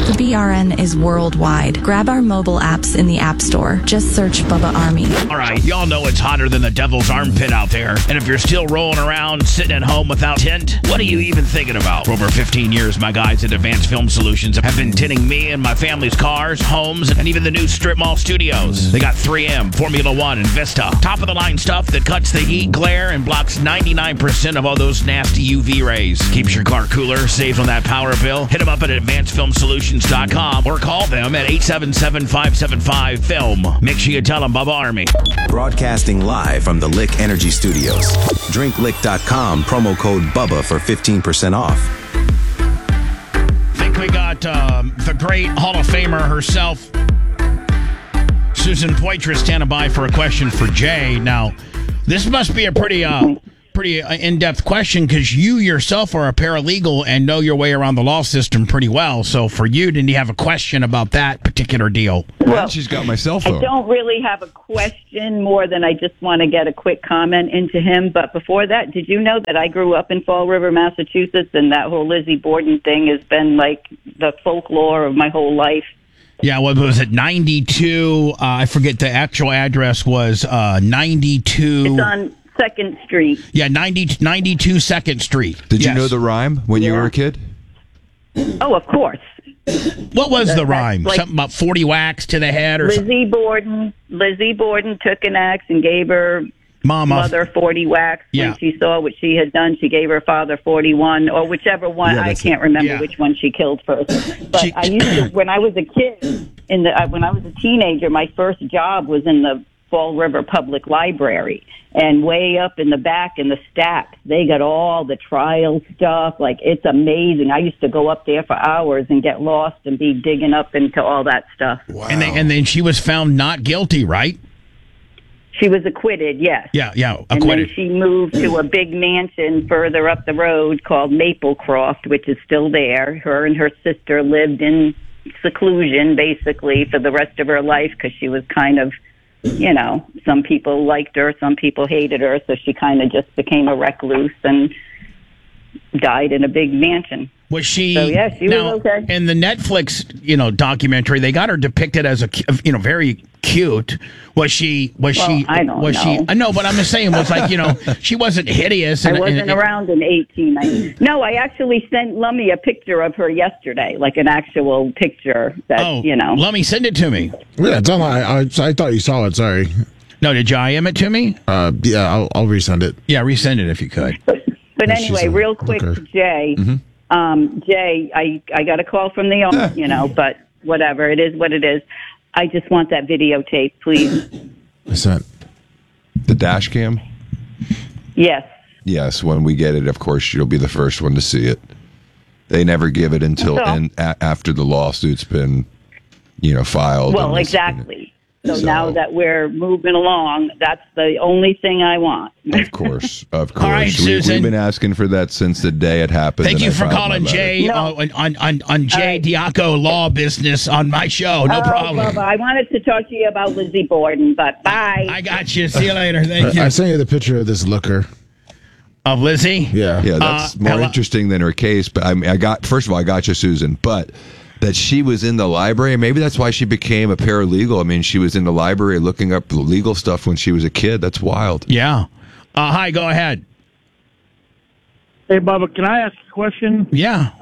The BRN is worldwide. Grab our mobile apps in the App Store. Just search Bubba Army. All right, y'all know it's hotter than the devil's armpit out there. And if you're still rolling around, sitting at home without tint, what are you even thinking about? For over 15 years, my guys at Advanced Film Solutions have been tinting me and my family's cars, homes, and even the new strip mall studios. They got 3M, Formula One, and Vista. Top-of-the-line stuff that cuts the heat, glare, and blocks 99% of all those nasty UV rays. Keeps your car cooler, saves on that power bill. Hit them up at advancedfilmsolutions.com or call them at 877-575-FILM. Make sure you tell them Bubba Army. Broadcasting live from the Lick Energy Studios. DrinkLick.com, promo code BUBBA for 15% off. I think we got the great Hall of Famer herself, Susan Poitras, standing by for a question for Jay. Now, this must be a pretty in-depth question because you yourself are a paralegal and know your way around the law system pretty well. So for you, didn't you have a question about that particular deal? Well, she's got my cell phone. I don't really have a question more than I just want to get a quick comment into him. But before that, did you know that I grew up in Fall River, Massachusetts, and that whole Lizzie Borden thing has been like the folklore of my whole life? Yeah, what was it, 92? I forget the actual address was 92. It's on 2nd Street. Yeah, 92 2nd Street. Did you know the rhyme when you were a kid? Oh, of course. What was the rhyme? Like, something about 40 whacks to the head or something? Lizzie Borden took an axe and gave her mother 40 whacks. Yeah. When she saw what she had done, she gave her father 41, or whichever one. I can't remember which one she killed first. But I used to, when I was a kid, when I was a teenager, my first job was in the Fall River Public Library. And way up in the back in the stacks, they got all the trial stuff. Like, it's amazing. I used to go up there for hours and get lost and be digging up into all that stuff. Wow. And then she was found not guilty, right? She was acquitted, yes. Yeah, acquitted. And then she moved to a big mansion further up the road called Maplecroft, which is still there. Her and her sister lived in seclusion, basically, for the rest of her life because she was kind of, you know, some people liked her, some people hated her, so she kind of just became a recluse and died in a big mansion. Was she? So yeah, she was okay. In the Netflix, documentary, they got her depicted as very cute. Was she? I don't know. I know, but I'm just saying, was like, she wasn't hideous. I wasn't around in 1890. No, I actually sent Lummy a picture of her yesterday, like an actual picture that Lummy, send it to me. Yeah, it's online. I thought you saw it. Sorry. No, did you IM it to me? Yeah, I'll resend it. Yeah, resend it if you could. But anyway, real quick, okay. Jay. Mm-hmm. Jay, I got a call from the owner, but whatever, it is what it is. I just want that videotape, please. What's that? The dash cam? Yes. Yes, when we get it, of course, you'll be the first one to see it. They never give it until after the lawsuit's been, filed. Well, exactly. So now that we're moving along, that's the only thing I want. Of course. All right, Susan. We've been asking for that since the day it happened. Thank you for calling Jay on Jay Diaco Law Business on my show. No problem. Bubba, I wanted to talk to you about Lizzie Borden, but bye. I got you. See you later. Thank you. I sent you the picture of this looker. Of Lizzie? Yeah. Yeah, that's more interesting than her case. But first of all, I got you, Susan. But that she was in the library, maybe that's why she became a paralegal. I mean, she was in the library looking up legal stuff when she was a kid. That's wild. Yeah. Hi, go ahead. Hey, Bubba, can I ask a question? Yeah.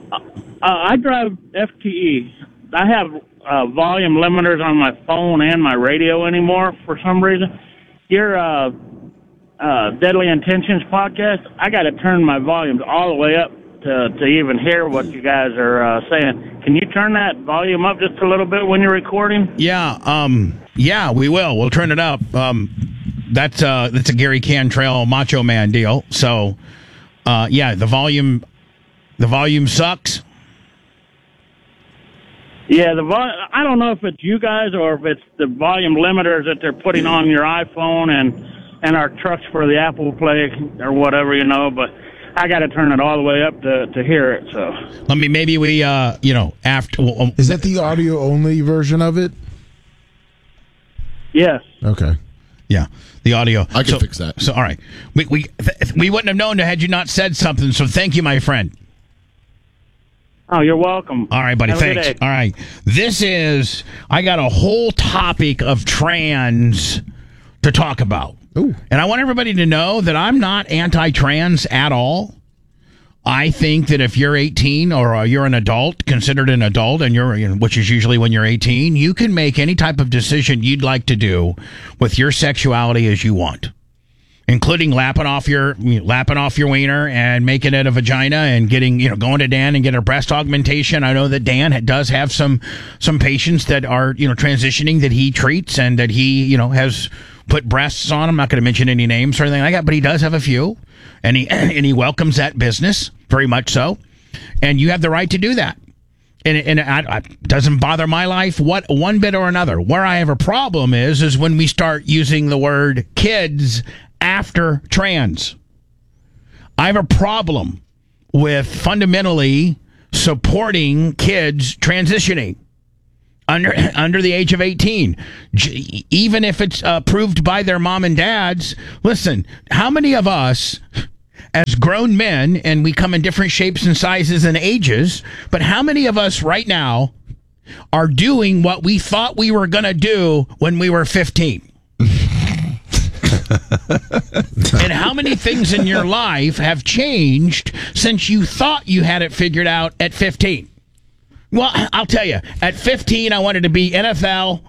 I drive FTE. I have volume limiters on my phone and my radio anymore for some reason. Your Deadly Intentions podcast, I got to turn my volumes all the way up to even hear what you guys are saying. Can you turn that volume up just a little bit when you're recording? Yeah, we will. We'll turn it up. That's a Gary Cantrell Macho Man deal. So, the volume sucks. Yeah, I don't know if it's you guys or if it's the volume limiters that they're putting on your iPhone and our trucks for the Apple Play or whatever, but I got to turn it all the way up to hear it. So maybe we after. Is that the audio only version of it? Yes. Okay. Yeah, the audio. I can fix that. So all right, we wouldn't have known had you not said something. So thank you, my friend. Oh, you're welcome. All right, buddy. Have a good Thanks. day. All right. I got a whole topic of trans to talk about. Ooh. And I want everybody to know that I'm not anti-trans at all. I think that if you're 18 or you're an adult, considered an adult, and which is usually when you're 18, you can make any type of decision you'd like to do with your sexuality as you want, including lapping off your wiener and making it a vagina and going to Dan and get a breast augmentation. I know that Dan does have some patients that are transitioning that he treats and that he has put breasts on. I'm not going to mention any names or anything like that, but he does have a few, and he welcomes that business very much so. And you have the right to do that. And it doesn't bother my life one bit or another. Where I have a problem is when we start using the word kids after trans. I have a problem with fundamentally supporting kids transitioning under the age of 18, even if it's approved by their mom and dads. Listen, how many of us as grown men, and we come in different shapes and sizes and ages, but how many of us right now are doing what we thought we were going to do when we were 15? And how many things in your life have changed since you thought you had it figured out at 15? Well, I'll tell you, at 15, I wanted to be NFL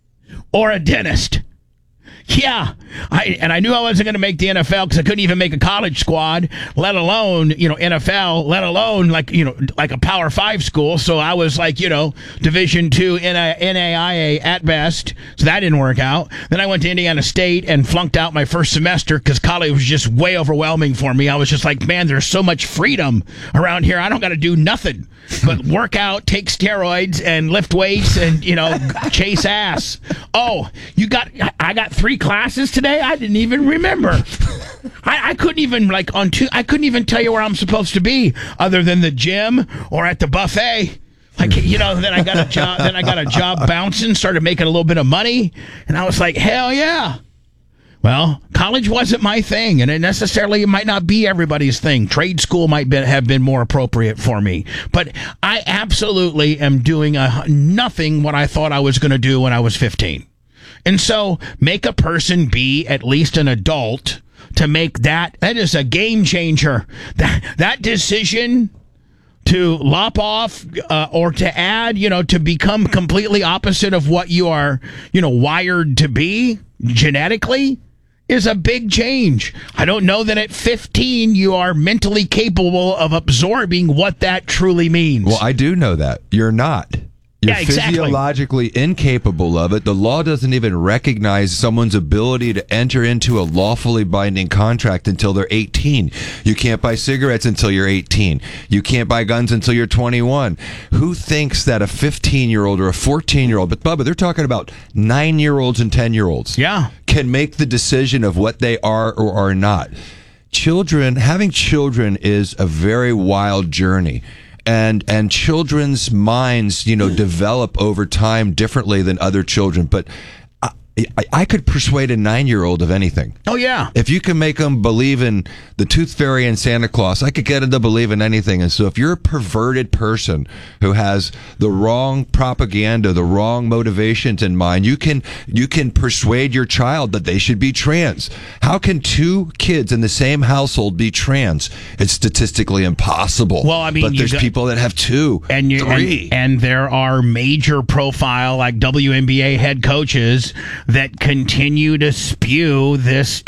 or a dentist. Yeah, I knew I wasn't going to make the NFL because I couldn't even make a college squad, let alone NFL, let alone like a Power 5 school. So I was like Division II NAIA at best. So that didn't work out. Then I went to Indiana State and flunked out my first semester because college was just way overwhelming for me. I was just like, man, there's so much freedom around here. I don't got to do nothing but work out, take steroids, and lift weights, and chase ass. Oh, I got 3 classes today. I didn't even remember. I couldn't even I couldn't even tell you where I'm supposed to be other than the gym or at the buffet. Then I got a job. Then I got a job bouncing. Started making a little bit of money, and I was like, hell yeah. Well, college wasn't my thing, and it might not be everybody's thing. Trade school have been more appropriate for me. But I absolutely am doing nothing what I thought I was going to do when I was 15. And so make a person be at least an adult to make that is a game changer. That decision to lop off or to add, to become completely opposite of what you are, wired to be genetically is a big change. I don't know that at 15 you are mentally capable of absorbing what that truly means. Well, I do know that. You're not. You're physiologically incapable of it. The law doesn't even recognize someone's ability to enter into a lawfully binding contract until they're 18. You can't buy cigarettes until you're 18. You can't buy guns until you're 21. Who thinks that a 15-year-old or a 14-year-old, but Bubba, they're talking about 9-year-olds and 10-year-olds, can make the decision of what they are or are not. Having children is a very wild journey. And children's minds, develop over time differently than other children. But I could persuade a 9-year-old of anything. Oh, yeah. If you can make them believe in the Tooth Fairy and Santa Claus, I could get them to believe in anything. And so if you're a perverted person who has the wrong propaganda, the wrong motivations in mind, you can persuade your child that they should be trans. How can 2 kids in the same household be trans? It's statistically impossible. Well, I mean, but there's people that have 2, 3. And there are major profile, like WNBA head coaches that continue to spew this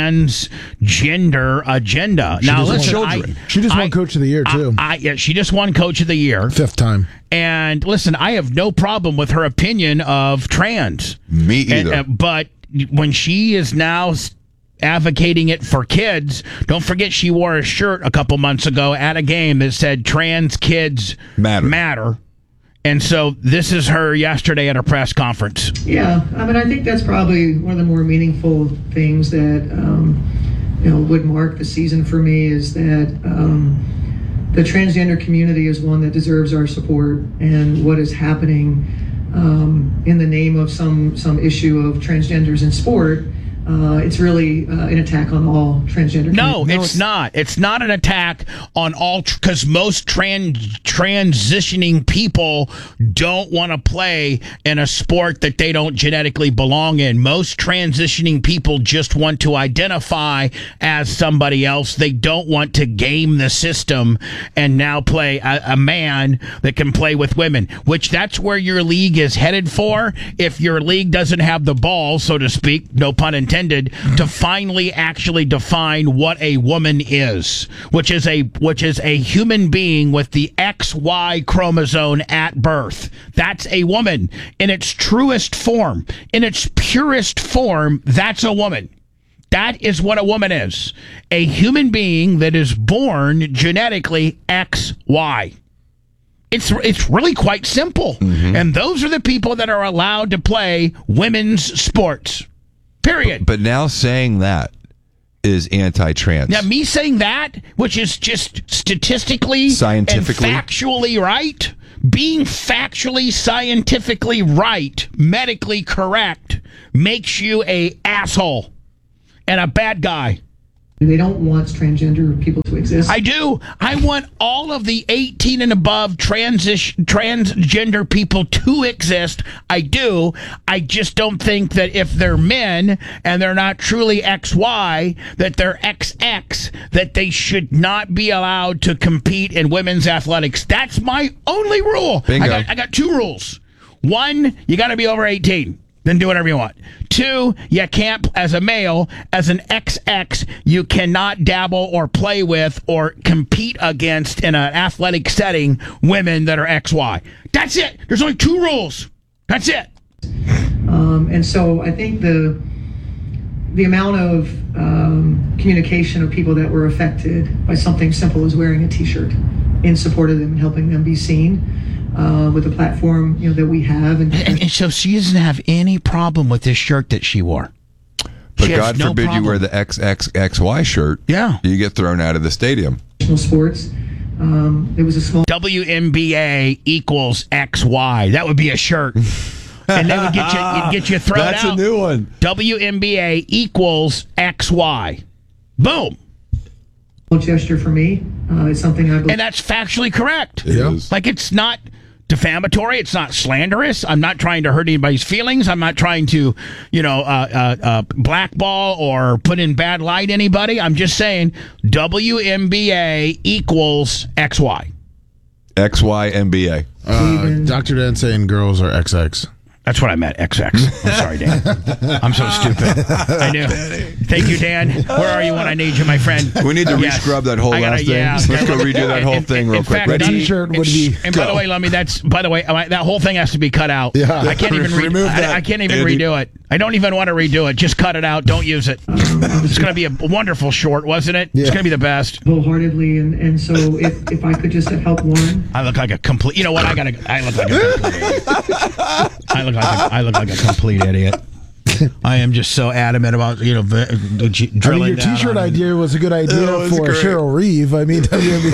transgender agenda. Now, listen, she just won Coach of the Year, too. She just won Coach of the Year. 5th time. And listen, I have no problem with her opinion of trans. Me either. But when she is now advocating it for kids, don't forget she wore a shirt a couple months ago at a game that said trans kids matter. And so this is her yesterday at a press conference. Yeah, I think that's probably one of the more meaningful things that would mark the season for me is that the transgender community is one that deserves our support, and what is happening in the name of some issue of transgenders in sport it's really an attack on all transgender. No, it's not. It's not an attack on all, because most transitioning people don't want to play in a sport that they don't genetically belong in. Most transitioning people just want to identify as somebody else. They don't want to game the system and now play a man that can play with women, which that's where your league is headed for. If your league doesn't have the balls, so to speak, no pun intended, to finally actually define what a woman is, which is a human being with the XY chromosome at birth. That's a woman in its truest form, in its purest form. That's a woman. That is what a woman is. A human being that is born genetically XY. It's really quite simple. And those are the people that are allowed to play women's sports. Period. But now saying that is anti-trans. Now, me saying that, which is just statistically, scientifically, and factually right, being factually, scientifically right, medically correct, makes you a asshole and a bad guy. They don't want transgender people to exist. I do. I want all of the 18 and above transgender people to exist. I do. I just don't think that if they're men and they're not truly XY, that they're XX, that they should not be allowed to compete in women's athletics. That's my only rule. Bingo. I got two rules. One, you got to be over 18. Then do whatever you want. Two, you can't, as a male, as an XX, you cannot dabble or play with or compete against in an athletic setting women that are XY. That's it. There's only two rules. That's it. And so I think the amount of communication of people that were affected by something simple as wearing a T-shirt in support of them and helping them be seen. With the platform, that we have, and so she doesn't have any problem with this shirt that she wore. But God forbid you wear the XXXY shirt. Yeah, you get thrown out of the stadium. Sports. There was a small WNBA equals XY. That would be a shirt, and they would get you thrown out. That's a new one. WNBA equals XY. Boom. Gesture for me. It's something I believe. And that's factually correct. It is. Like, it's not defamatory. It's not slanderous. I'm not trying to hurt anybody's feelings. I'm not trying to, blackball or put in bad light anybody. I'm just saying WNBA equals XY. XYNBA. Dr. Dan saying girls are XX. That's what I meant, XX. I'm sorry, Dan. I'm so stupid. I knew. Thank you, Dan. Where are you when I need you, my friend? We need to re-scrub that whole last thing. Yeah. Let's go redo that whole thing real quick. That T-shirt would be. And by the way, Lummy, that whole thing has to be cut out. Yeah. I can't even remove that. I can't even redo it. I don't even want to redo it. Just cut it out. Don't use it. It's going to be a wonderful short, wasn't it? Yeah. It's going to be the best. Wholeheartedly, and so if I could just have helped Warren. I look like a complete. You know what? I look like a complete. I look like a complete idiot. I am just so adamant about drilling your T-shirt idea was a good idea for Cheryl Reeve. I mean,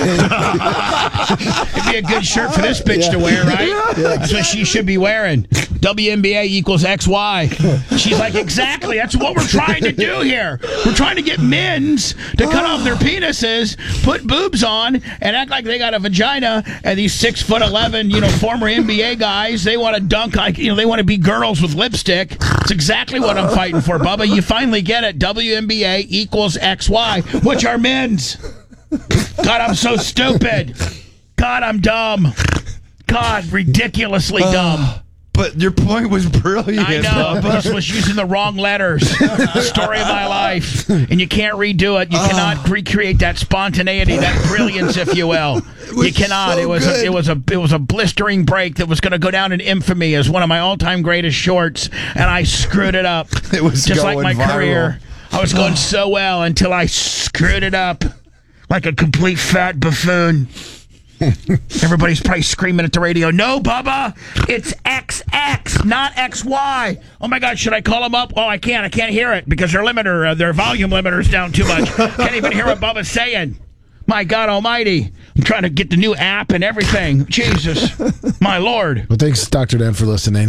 it'd be a good shirt for this bitch to wear, right? Yeah. That's what she should be wearing. WNBA equals XY. She's like, exactly. That's what we're trying to do here. We're trying to get men's to cut off their penises, put boobs on, and act like they got a vagina. And these 6'11", former NBA guys, they want to dunk like, they want to be girls with lipstick. It's exactly what I'm fighting for, Bubba. You finally get it. WNBA equals XY, which are men's. God, I'm so stupid. God, I'm dumb. God, ridiculously dumb. But your point was brilliant. I know, but this was using the wrong letters. Story of my life. And you can't redo it. You cannot recreate that spontaneity, that brilliance, if you will. You cannot. So it was a blistering break that was going to go down in infamy as one of my all-time greatest shorts, and I screwed it up. It was just like my viral. career. I was going so well until I screwed it up like a complete fat buffoon. Everybody's probably screaming at the radio, no, Bubba, it's XX, not XY. Oh, my God, should I call them up? Oh, I can't hear it because their volume limiter's down too much. Can't even hear what Bubba's saying. My God Almighty. I'm trying to get the new app and everything. Jesus. My Lord. Well, thanks, Dr. Dan, for listening.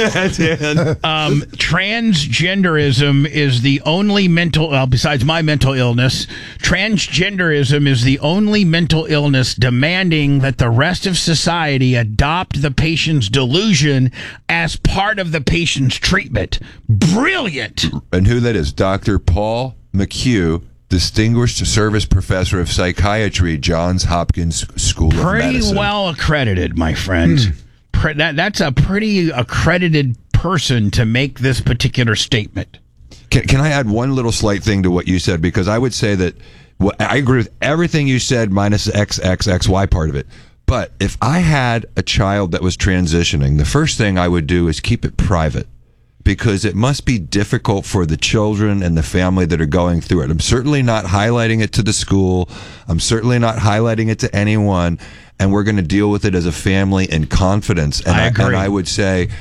Transgenderism is the only besides my mental illness, transgenderism is the only mental illness demanding that the rest of society adopt the patient's delusion as part of the patient's treatment. Brilliant. And who that is? Dr. Paul McHugh, Distinguished Service Professor of Psychiatry, Johns Hopkins School of Medicine. Pretty well accredited, my friend. That's a pretty accredited person to make this particular statement. Can I add one little slight thing to what you said? Because I would say that I agree with everything you said minus the XXXY part of it. But if I had a child that was transitioning, the first thing I would do is keep it private. Because it must be difficult for the children and the family that are going through it. I'm certainly not highlighting it to the school. I'm certainly not highlighting it to anyone. And we're going to deal with it as a family in confidence. And I agree. And I would say,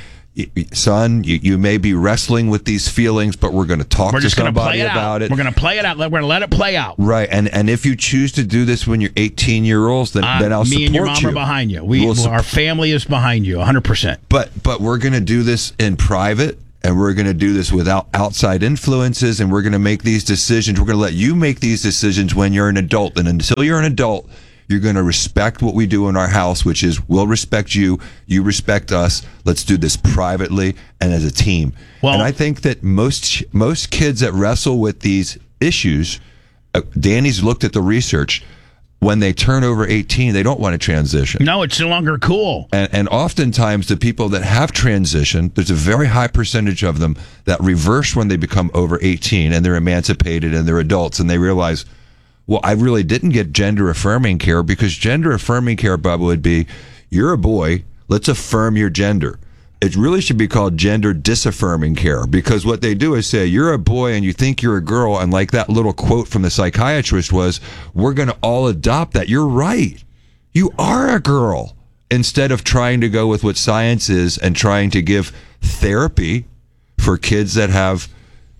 son, you may be wrestling with these feelings, but we're going to talk to somebody about it. We're going to play it out. We're going to let it play out. Right. And if you choose to do this when you're 18-year-olds, then I'll support you. Me and your mom are behind you. Our family is behind you, 100%. But we're going to do this in private. And we're going to do this without outside influences, and we're going to make these decisions. We're going to let you make these decisions when you're an adult. And until you're an adult, you're going to respect what we do in our house, which is we'll respect you, you respect us. Let's do this privately and as a team. Well, and I think that most kids that wrestle with these issues, Danny's looked at the research, when they turn over 18, they don't want to transition. No, it's no longer cool. And oftentimes, the people that have transitioned, there's a very high percentage of them that reverse when they become over 18 and they're emancipated and they're adults and they realize, well, I really didn't get gender-affirming care, because gender-affirming care, Bubba, would be, you're a boy, let's affirm your gender. It really should be called gender disaffirming care, because what they do is say, you're a boy and you think you're a girl, and like that little quote from the psychiatrist was, we're going to all adopt that. You're right. You are a girl. Instead of trying to go with what science is and trying to give therapy for kids that have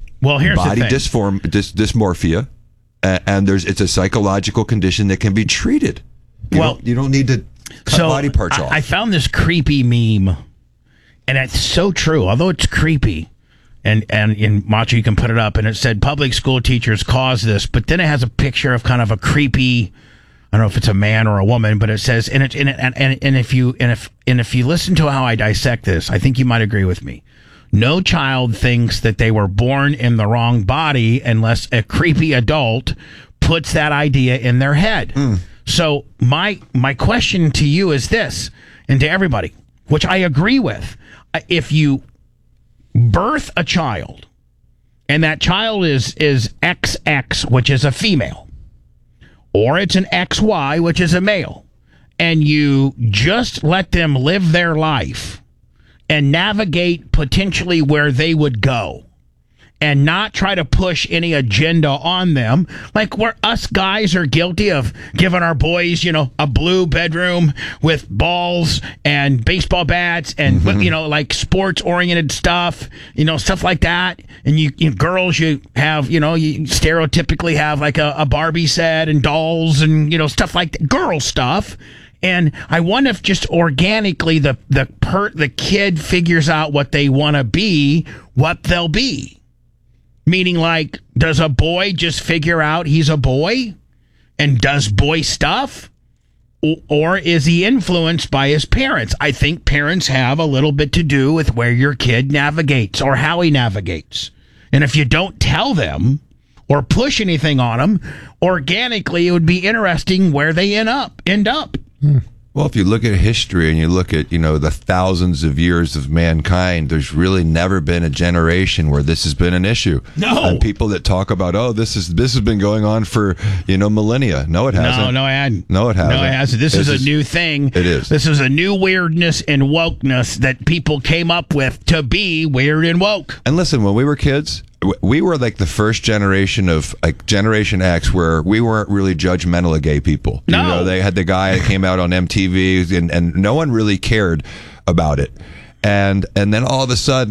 body dysmorphia, and it's a psychological condition that can be treated. You don't need to cut body parts off. I found this creepy meme. And it's so true, although it's creepy. And in Macho, you can put it up, and it said public school teachers cause this, but then it has a picture of kind of a creepy, I don't know if it's a man or a woman, but it says, and if you listen to how I dissect this, I think you might agree with me. No child thinks that they were born in the wrong body unless a creepy adult puts that idea in their head. So my question to you is this, and to everybody, which I agree with. If you birth a child and that child is XX, which is a female, or it's an XY, which is a male, and you just let them live their life and navigate potentially where they would go and not try to push any agenda on them, like where us guys are guilty of giving our boys, a blue bedroom with balls and baseball bats and, like sports-oriented stuff, stuff like that. And you girls, you have, you stereotypically have like a Barbie set and dolls and, stuff like that, girl stuff. And I wonder if just organically the kid figures out what they want to be, what they'll be. Meaning, like, does a boy just figure out he's a boy and does boy stuff? Or is he influenced by his parents? I think parents have a little bit to do with where your kid navigates or how he navigates. And if you don't tell them or push anything on them, organically, it would be interesting where they end up. Well, if you look at history and you look at, the thousands of years of mankind, there's really never been a generation where this has been an issue. No. And people that talk about, this has been going on for, millennia. No, it hasn't. No, it hadn't. No, it hasn't. No, it hasn't. This is a new thing. It is. This is a new weirdness and wokeness that people came up with to be weird and woke. And listen, when we were kids, we were like the first generation of Generation X where we weren't really judgmental of gay people. No. They had the guy that came out on MTV and no one really cared about it. And then all of a sudden,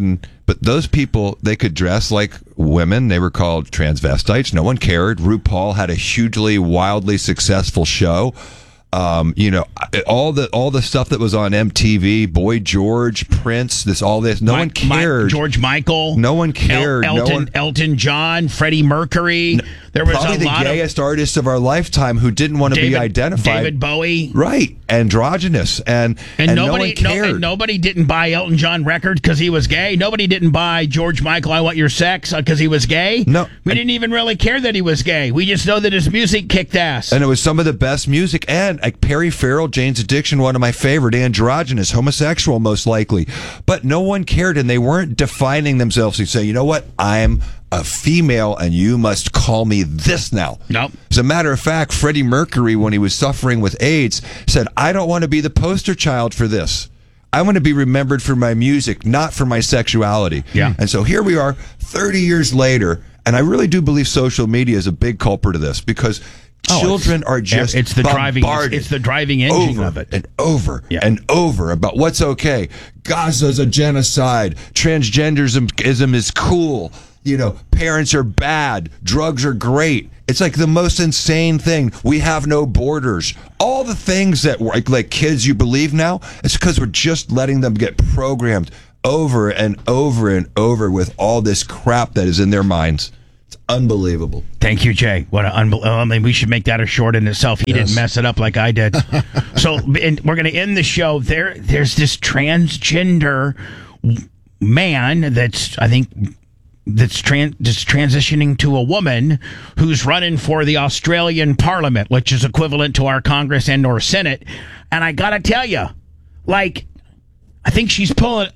But those people, they could dress like women. They were called transvestites. No one cared. RuPaul had a hugely, wildly successful show. All the stuff that was on MTV, Boy George, Prince, no one cared. George Michael, no one cared. Elton John, Freddie Mercury. There was probably the gayest artists of our lifetime who didn't want to be identified. David Bowie, right? Androgynous, and no one cared. Nobody didn't buy Elton John records because he was gay. Nobody didn't buy George Michael, I Want Your Sex, because he was gay. No, we didn't even really care that he was gay. We just know that his music kicked ass, and it was some of the best music. And like Perry Farrell, Jane's Addiction, one of my favorite, androgynous, homosexual, most likely. But no one cared, and they weren't defining themselves and say, you know what, I'm a female and you must call me this now. Nope. As a matter of fact, Freddie Mercury, when he was suffering with AIDS, said, I don't want to be the poster child for this. I want to be remembered for my music, not for my sexuality. Yeah. And so here we are 30 years later, and I really do believe social media is a big culprit of this, because children are just it's the driving engine of it, and over and over about what's okay. Gaza's a genocide. Transgenderism is cool. Parents are bad. Drugs are great. It's like the most insane thing. We have no borders. All the things that like kids you believe now, it's because we're just letting them get programmed over and over and over with all this crap that is in their minds. It's unbelievable. Thank you, Jay. What we should make that a short in itself. He didn't mess it up like I did. So we're going to end the show. There's this transgender man that's transitioning to a woman who's running for the Australian Parliament, which is equivalent to our Congress and or Senate. And I got to tell you, I think she is pulling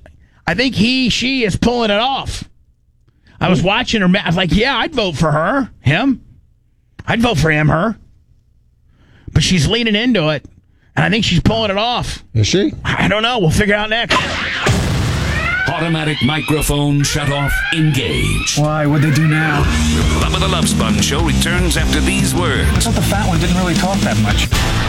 it off. I was watching her. I was like, yeah, I'd vote for her. Him. I'd vote for him, her. But she's leaning into it, and I think she's pulling it off. Is she? I don't know. We'll figure it out next. Automatic microphone shut off. Engage. Why? What'd they do now? Bubba the Love Sponge Show returns after these words. I thought the fat one didn't really talk that much.